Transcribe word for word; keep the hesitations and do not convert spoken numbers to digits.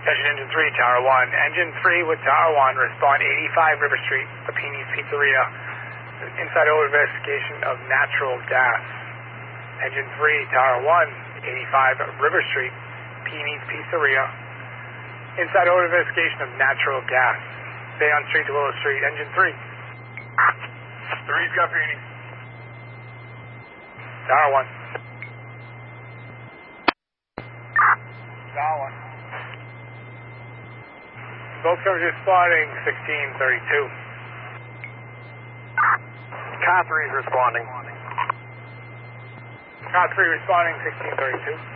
Attention Engine three, Tower one. Engine three with Tower one, respond eighty-five River Street, Papini's Pizzeria. Inside over investigation of natural gas. Engine three, Tower one, eighty-five River Street, Papini's Pizzeria. Inside over investigation of natural gas. Stay on street to Willow Street. Engine three. Three's got Papini. Tower one. Tower one. Both covers responding sixteen thirty-two. Car three is responding. Car three responding sixteen thirty-two.